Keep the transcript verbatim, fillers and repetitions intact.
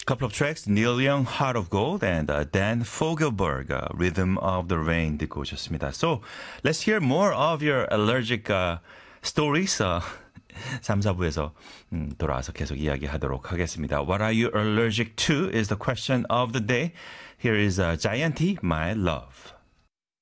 Couple of tracks, Neil Young, Heart of Gold, and uh, Dan Fogelberg, uh, Rhythm of the Rain 듣고 오셨습니다. So, let's hear more of your allergic uh, stories. Uh, 삼, 사부에서 음, 돌아와서 계속 이야기하도록 하겠습니다. What are you allergic to is the question of the day. Here is uh, Giant, My Love.